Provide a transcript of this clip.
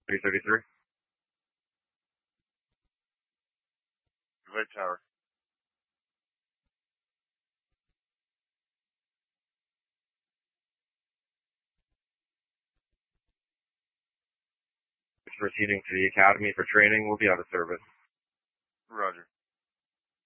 333. Right tower. Proceeding to the academy for training. Will be out of service. Roger.